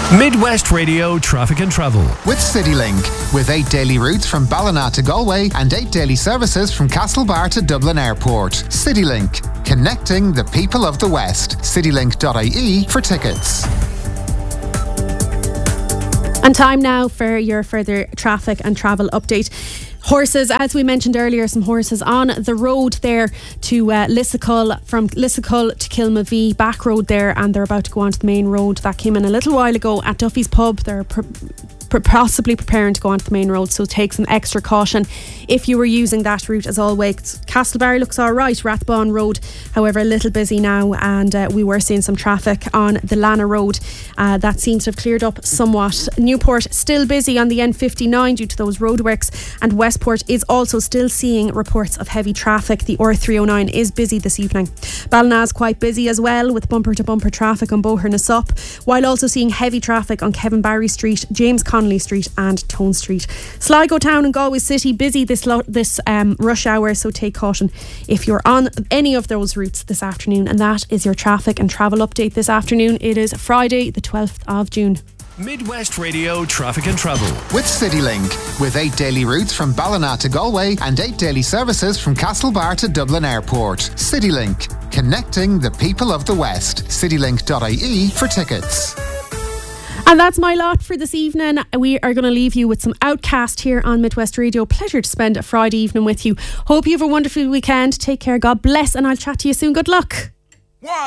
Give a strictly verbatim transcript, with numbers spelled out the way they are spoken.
Midwest Radio Traffic and Travel with CityLink, with eight daily routes from Ballina to Galway and eight daily services from Castlebar to Dublin Airport. CityLink, connecting the people of the West. citylink dot I E for tickets. And time now for your further traffic and travel update. Horses, as we mentioned earlier, some horses on the road there to uh, Lissacull, from Lissacull to Kilmavee, back road there, and they're about to go onto the main road. That came in a little while ago at Duffy's Pub. They're pr- pr- possibly preparing to go onto the main road, so take some extra caution if you were using that route as always. Castlebar looks alright, Rathbone Road, however, a little busy now, and uh, we were seeing some traffic on the Lana Road. Uh, that seems to have cleared up somewhat. Newport still busy on the N fifty-nine due to those roadworks, and Westport is also still seeing reports of heavy traffic. The R three oh nine is busy this evening. Ballina is quite busy as well, with bumper to bumper traffic on Boher na Sup, while also seeing heavy traffic on Kevin Barry Street, James Connolly Street and Tone Street. Sligo Town and Galway City busy this lo- this um, rush hour, so take caution if you're on any of those routes this afternoon. And that is your traffic and travel update this afternoon. It is Friday the twelfth of June. Midwest Radio Traffic and Travel with CityLink, with eight daily routes from Ballina to Galway and eight daily services from Castlebar to Dublin Airport. CityLink, connecting the people of the West. citylink dot I E for tickets. And that's my lot for this evening. We are going to leave you with some Outcast here on Midwest Radio. Pleasure to spend a Friday evening with you. Hope you have a wonderful weekend. Take care. God bless, and I'll chat to you soon. Good luck.